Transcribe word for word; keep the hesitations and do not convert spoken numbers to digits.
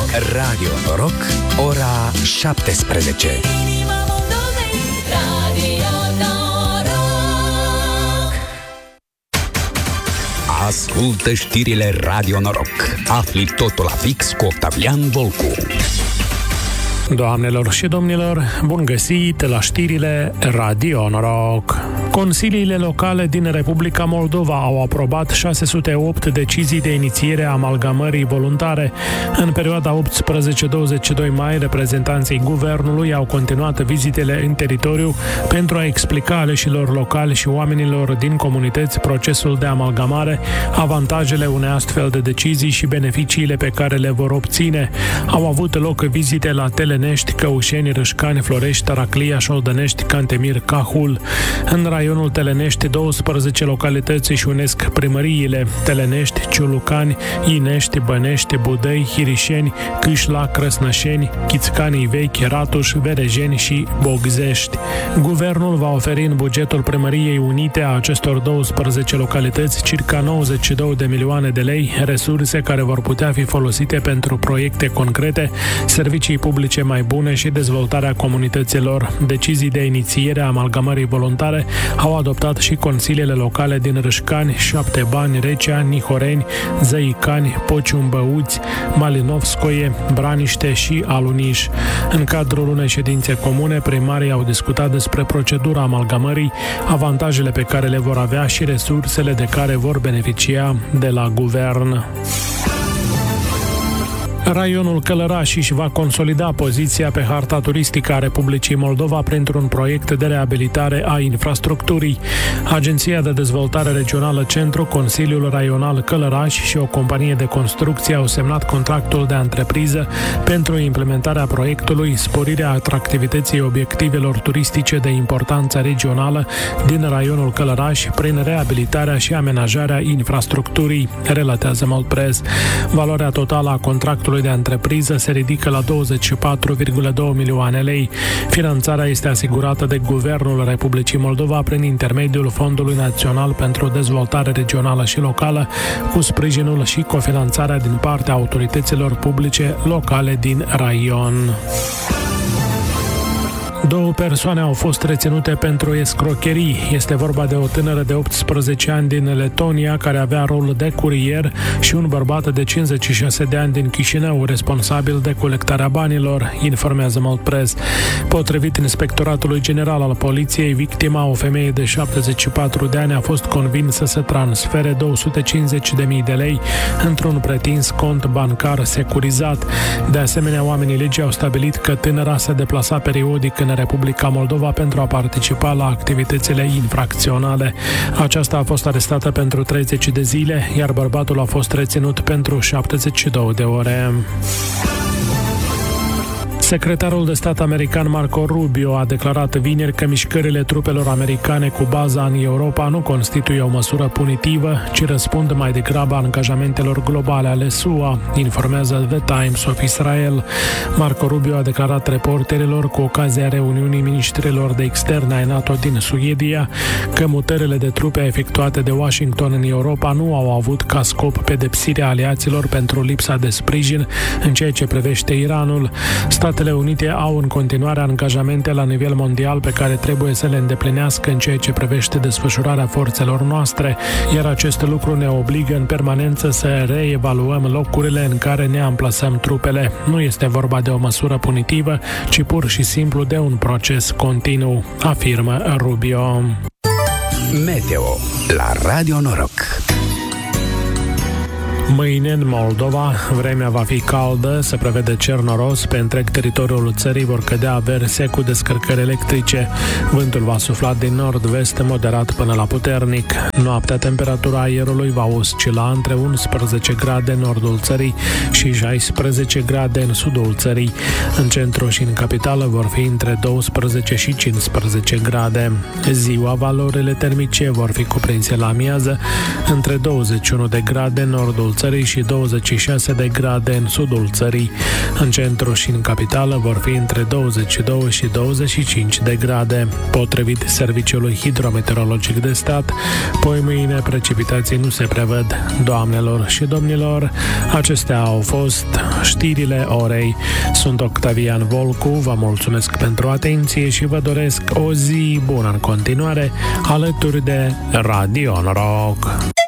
Radio Noroc, ora șaptesprezece. Ascultă știrile Radio Noroc. Afli totul la fix cu Octavian Volcu. Doamnelor și domnilor, bun găsit la știrile Radio Noroc. Consiliile locale din Republica Moldova au aprobat șase sute opt decizii de inițiere a amalgamării voluntare. În perioada optsprezece douăzeci și doi mai, reprezentanții guvernului au continuat vizitele în teritoriu pentru a explica aleșilor locali și oamenilor din comunități procesul de amalgamare, avantajele unei astfel de decizii și beneficiile pe care le vor obține. Au avut loc vizite la Telenești, Căușeni, Râșcani, Florești, Taraclia, Șoldănești, Cantemir, Cahul. În raionul Telenești, douăsprezece localități își unesc primăriile: Telenești, Ciulucani, Inești, Bănești, Budăi, Hirișeni, Câșla, Crăsnășeni, Chițcanii Vechi, Ratuș, Verejeni și Bogzești. Guvernul va oferi în bugetul Primăriei Unite a acestor douăsprezece localități circa nouăzeci și două de milioane de lei, resurse care vor putea fi folosite pentru proiecte concrete, servicii publice mai bune și dezvoltarea comunităților. Decizii de inițiere a amalgamării voluntare au adoptat și consiliile locale din Râșcani, Șaptebani, Recea, Nihoreni, Zăicani, Pocium, Băuți, Malinovskoie, Braniște și Aluniș. În cadrul unei ședințe comune, primarii au discutat despre procedura amalgamării, avantajele pe care le vor avea și resursele de care vor beneficia de la guvern. Raionul Călăraș își va consolida poziția pe harta turistică a Republicii Moldova printr-un proiect de reabilitare a infrastructurii. Agenția de Dezvoltare Regională Centru, Consiliul Raional Călăraș și o companie de construcție au semnat contractul de antrepriză pentru implementarea proiectului sporirea atractivității obiectivelor turistice de importanță regională din raionul Călăraș prin reabilitarea și amenajarea infrastructurii, relatează Moldpress. Valoarea totală a contractului de antrepriză se ridică la douăzeci și patru virgulă doi milioane lei. Finanțarea este asigurată de Guvernul Republicii Moldova prin intermediul Fondului Național pentru Dezvoltare Regională și Locală, cu sprijinul și cofinanțarea din partea autorităților publice locale din raion. Două persoane au fost reținute pentru escrocherii. Este vorba de o tânără de optsprezece ani din Letonia, care avea rol de curier, și un bărbat de cincizeci și șase de ani din Chișinău, responsabil de colectarea banilor, informează Moldpress. Potrivit Inspectoratului General al Poliției, victima, o femeie de șaptezeci și patru de ani, a fost convinsă să transfere două sute cincizeci de mii de lei într-un pretins cont bancar securizat. De asemenea, oamenii legii au stabilit că tânăra se deplasa periodic în Republica Moldova pentru a participa la activitățile infracționale. Aceasta a fost arestată pentru treizeci de zile, iar bărbatul a fost reținut pentru șaptezeci și două de ore. Secretarul de stat american Marco Rubio a declarat vineri că mișcările trupelor americane cu baza în Europa nu constituie o măsură punitivă, ci răspund mai degrabă angajamentelor globale ale S U A, informează The Times of Israel. Marco Rubio a declarat reporterilor cu ocazia reuniunii ministrilor de externe ai NATO din Suedia că mutările de trupe efectuate de Washington în Europa nu au avut ca scop pedepsirea aliaților pentru lipsa de sprijin în ceea ce privește Iranul. Statele Unite au în continuare angajamente la nivel mondial pe care trebuie să le îndeplinească în ceea ce privește desfășurarea forțelor noastre, iar acest lucru ne obligă în permanență să reevaluăm locurile în care ne amplasăm trupele. Nu este vorba de o măsură punitivă, ci pur și simplu de un proces continuu, afirmă Rubio. Meteo la Radio Noroc. Mâine în Moldova vremea va fi caldă, se prevede cer noros, pe întreg teritoriul țării vor cădea averse cu descărcări electrice. Vântul va sufla din nord-vest moderat până la puternic. Noaptea temperatura aerului va oscila între unsprezece grade în nordul țării și șaisprezece grade în sudul țării. În centru și în capitală vor fi între douăsprezece și cincisprezece grade. Ziua valorile termice vor fi cuprinse la amiază între douăzeci și unu de grade în nordul nordul țării și douăzeci și șase de grade în sudul țării. În centru și în capitală vor fi între douăzeci și doi și douăzeci și cinci de grade. Potrivit Serviciului Hidrometeorologic de Stat, poi mâine precipitații nu se prevăd. Doamnelor și domnilor, acestea au fost știrile orei. Sunt Octavian Volcu, vă mulțumesc pentru atenție și vă doresc o zi bună în continuare alături de Radio Noroc.